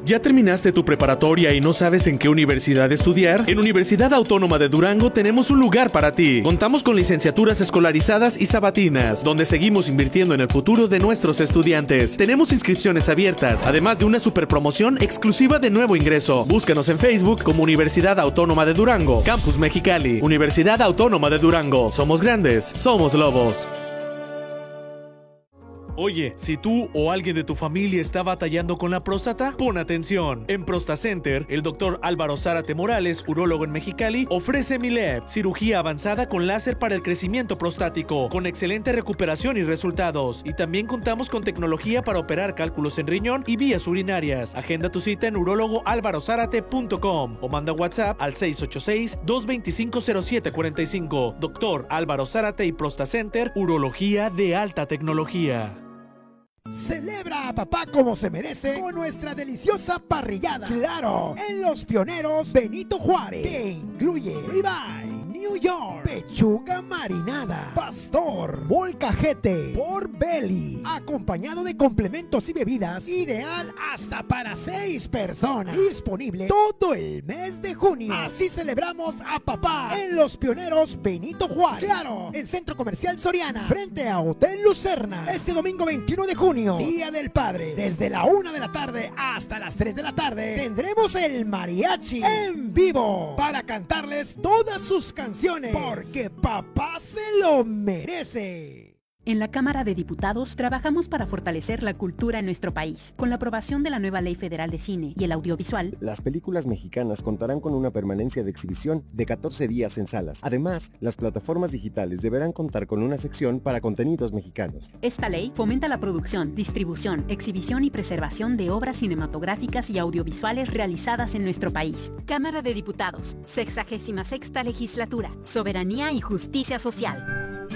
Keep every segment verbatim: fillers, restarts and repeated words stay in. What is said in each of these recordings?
¿Ya terminaste tu preparatoria y no sabes en qué universidad estudiar? En Universidad Autónoma de Durango tenemos un lugar para ti. Contamos con licenciaturas escolarizadas y sabatinas, donde seguimos invirtiendo en el futuro de nuestros estudiantes. Tenemos inscripciones abiertas, además de una super promoción exclusiva de nuevo ingreso. Búscanos en Facebook como Universidad Autónoma de Durango, Campus Mexicali. Universidad Autónoma de Durango. Somos grandes, somos lobos. Oye, si tú o alguien de tu familia está batallando con la próstata, pon atención. En ProstaCenter, el doctor Álvaro Zárate Morales, urólogo en Mexicali, ofrece Mileb, cirugía avanzada con láser para el crecimiento prostático, con excelente recuperación y resultados. Y también contamos con tecnología para operar cálculos en riñón y vías urinarias. Agenda tu cita en urólogo álvaro zárate punto com o manda WhatsApp al seis ocho seis, dos dos cinco, cero siete cuatro cinco. Doctor Álvaro Zárate y ProstaCenter, urología de alta tecnología. Celebra a papá como se merece con nuestra deliciosa parrillada. Claro, en Los Pioneros Benito Juárez, que incluye ribeye, New York, pechuga marinada, pastor, molcajete, pork belly, acompañado de complementos y bebidas, ideal hasta para seis personas. Disponible todo el mes de junio. Así celebramos a papá en Los Pioneros Benito Juárez. Claro, en Centro Comercial Soriana, frente a Hotel Lucerna, este domingo veintiuno de junio, Día del Padre. Desde la una de la tarde hasta las tres de la tarde tendremos el mariachi en vivo para cantarles todas sus canciones, porque papá se lo merece. En la Cámara de Diputados trabajamos para fortalecer la cultura en nuestro país. Con la aprobación de la nueva Ley Federal de Cine y el Audiovisual, las películas mexicanas contarán con una permanencia de exhibición de catorce días en salas. Además, las plataformas digitales deberán contar con una sección para contenidos mexicanos. Esta ley fomenta la producción, distribución, exhibición y preservación de obras cinematográficas y audiovisuales realizadas en nuestro país. Cámara de Diputados, sexagésima sexta Legislatura, Soberanía y Justicia Social.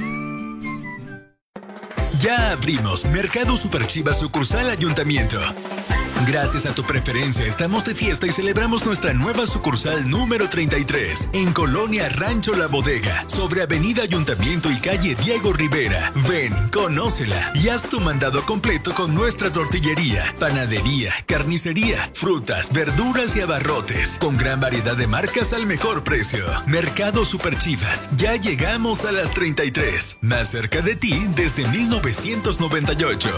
Ya abrimos Mercado Super Chivas sucursal Ayuntamiento. Gracias a tu preferencia estamos de fiesta y celebramos nuestra nueva sucursal número treinta y tres en Colonia Rancho La Bodega, sobre Avenida Ayuntamiento y calle Diego Rivera. Ven, conócela y haz tu mandado completo con nuestra tortillería, panadería, carnicería, frutas, verduras y abarrotes, con gran variedad de marcas al mejor precio. Mercado Super Chivas, ya llegamos a las treinta y tres, más cerca de ti desde mil novecientos noventa y ocho.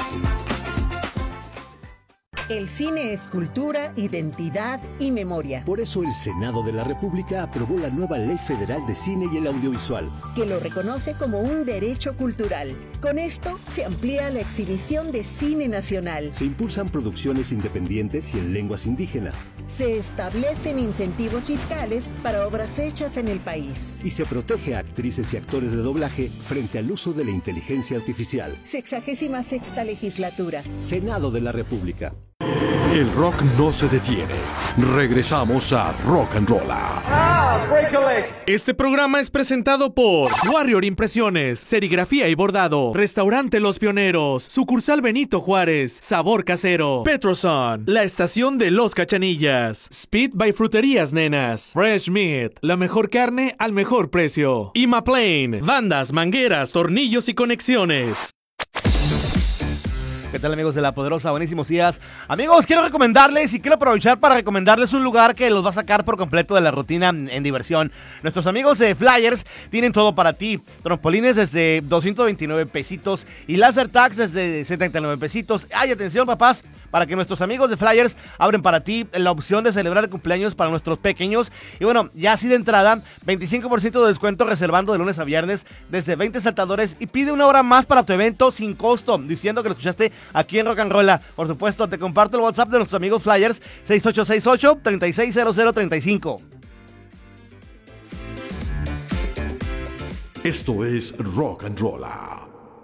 El cine es cultura, identidad y memoria. Por eso el Senado de la República aprobó la nueva Ley Federal de Cine y el Audiovisual, que lo reconoce como un derecho cultural. Con esto se amplía la exhibición de cine nacional. Se impulsan producciones independientes y en lenguas indígenas. Se establecen incentivos fiscales para obras hechas en el país. Y se protege a actrices y actores de doblaje frente al uso de la inteligencia artificial. Sexagésima sexta Legislatura. Senado de la República. El rock no se detiene. Regresamos a Rock and Roll. Ah, break a leg. Este programa es presentado por Warrior Impresiones, Serigrafía y Bordado, Restaurante Los Pioneros, Sucursal Benito Juárez, Sabor Casero, Petroson, La Estación de Los Cachanillas, Speed by Fruterías Nenas, Fresh Meat, la mejor carne al mejor precio, Imaplane, bandas, mangueras, tornillos y conexiones. ¿Qué tal, amigos de La Poderosa? Buenísimos días. Amigos, quiero recomendarles y quiero aprovechar para recomendarles un lugar que los va a sacar por completo de la rutina en diversión. Nuestros amigos de Flyers tienen todo para ti. Trampolines desde doscientos veintinueve pesitos y laser tags desde setenta y nueve pesitos. ¡Ay, atención, papás! Para que nuestros amigos de Flyers abren para ti la opción de celebrar el cumpleaños para nuestros pequeños. Y bueno, ya así de entrada, veinticinco por ciento de descuento reservando de lunes a viernes desde veinte saltadores y pide una hora más para tu evento sin costo, diciendo que lo escuchaste aquí en Rock and Roll. Por supuesto, te comparto el WhatsApp de nuestros amigos Flyers, seis ocho seis ocho, tres seis cero cero tres cinco. Esto es Rock and Roll.